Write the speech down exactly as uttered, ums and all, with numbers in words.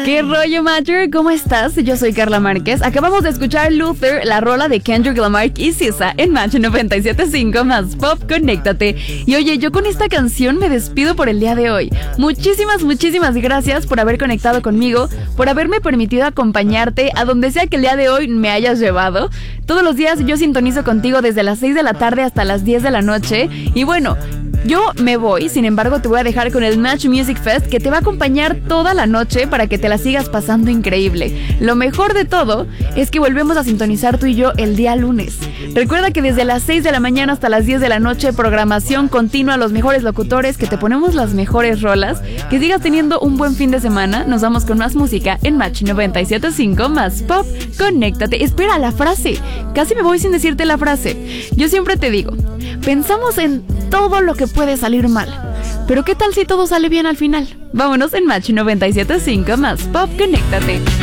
¿Qué rollo, Matcher? ¿Cómo estás? Yo soy Carla Márquez. Acabamos de escuchar Luther, la rola de Kendrick Lamar y S Z A en Match noventa y siete punto cinco más Pop, conéctate. Y oye, yo con esta canción me despido por el día de hoy. Muchísimas, muchísimas gracias por haber conectado conmigo, por haberme permitido acompañarte a donde sea que el día de hoy me hayas llevado. Todos los días yo sintonizo contigo desde las seis de la tarde hasta las diez de la noche. Y bueno, yo me voy, sin embargo te voy a dejar con el Match Music Fest, que te va a acompañar toda la noche para que te la sigas pasando increíble. Lo mejor de todo es que volvemos a sintonizar tú y yo el día lunes. Recuerda que desde las seis de la mañana hasta las diez de la noche, programación continua, los mejores locutores, que te ponemos las mejores rolas. Que sigas teniendo un buen fin de semana. Nos vamos con más música en Match noventa y siete punto cinco más Pop, conéctate. Espera, la frase. Casi me voy sin decirte la frase. Yo siempre te digo, pensamos en todo lo que puede salir mal, pero ¿qué tal si todo sale bien al final? Vámonos en Match noventa y siete punto cinco más Pop, conéctate.